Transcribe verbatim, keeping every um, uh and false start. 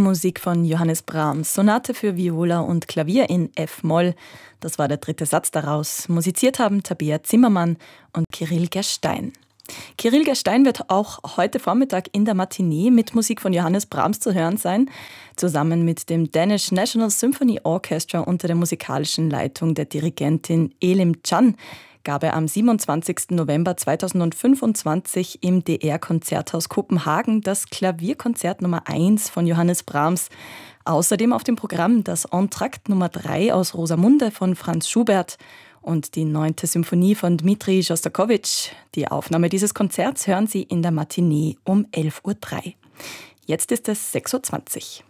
Musik von Johannes Brahms, Sonate für Viola und Klavier in F-Moll. Das war der dritte Satz daraus. Musiziert haben Tabea Zimmermann und Kirill Gerstein. Kirill Gerstein wird auch heute Vormittag in der Matinee mit Musik von Johannes Brahms zu hören sein, zusammen mit dem Danish National Symphony Orchestra unter der musikalischen Leitung der Dirigentin Elim Can. Gab er am siebenundzwanzigsten November zweitausendfünfundzwanzig im D R-Konzerthaus Kopenhagen das Klavierkonzert Nummer eins von Johannes Brahms. Außerdem auf dem Programm das Entracte Nummer drei aus Rosamunde von Franz Schubert und die neunte Symphonie von Dmitri Schostakowitsch. Die Aufnahme dieses Konzerts hören Sie in der Matinee um elf Uhr drei. Jetzt ist es sechs Uhr zwanzig.